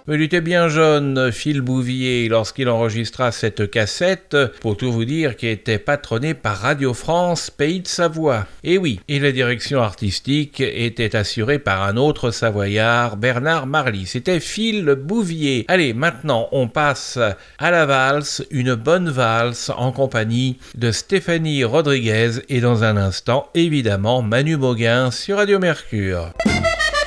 Mais il était bien jeune, Phil Bouvier, lorsqu'il enregistra cette cassette, pour tout vous dire, qui était patronnée par Radio France, Pays de Savoie. Et oui, et la direction artistique était assurée par un autre Savoyard, Bernard Marly. C'était Phil Bouvier. Allez, maintenant, on passe à la valse, une bonne valse en compagnie de Stéphanie Rodriguez et dans un instant, évidemment, Manu Mauguin sur Radio Mercure.